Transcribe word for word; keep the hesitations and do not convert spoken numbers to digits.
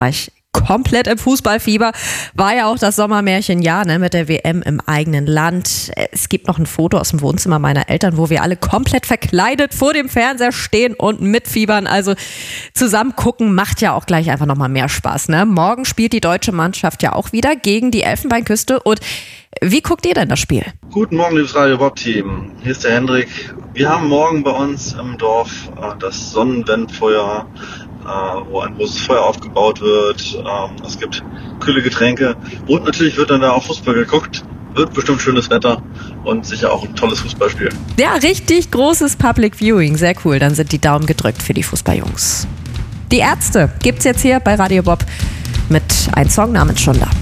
war ich komplett im Fußballfieber. War ja auch das Sommermärchen, ja, ne, mit der W M im eigenen Land. Es gibt noch ein Foto aus dem Wohnzimmer meiner Eltern, wo wir alle komplett verkleidet vor dem Fernseher stehen und mitfiebern. Also zusammen gucken macht ja auch gleich einfach nochmal mehr Spaß, ne? Morgen spielt die deutsche Mannschaft ja auch wieder gegen die Elfenbeinküste. Und wie guckt ihr denn das Spiel? Guten Morgen, liebes Radio Bob Team. Hier ist der Hendrik. Wir haben morgen bei uns im Dorf äh, das Sonnenwendfeuer, äh, wo ein großes Feuer aufgebaut wird. Ähm, es gibt kühle Getränke und natürlich wird dann da auch Fußball geguckt. Wird bestimmt schönes Wetter und sicher auch ein tolles Fußballspiel. Ja, richtig großes Public Viewing. Sehr cool. Dann sind die Daumen gedrückt für die Fußballjungs. Die Ärzte gibt's jetzt hier bei Radio Bob mit einem Song namens Schon da.